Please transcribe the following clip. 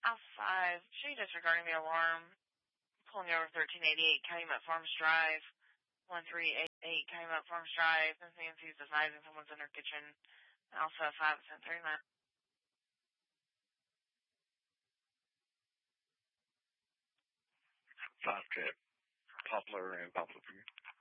Outside, she disregarding the alarm, pulling over 1388 Calumet Farms Drive, 1388 Calumet Farms Drive. Miss Nancy's advising someone's in her kitchen. Also 539. 5 Jet, Poplar and Poplar.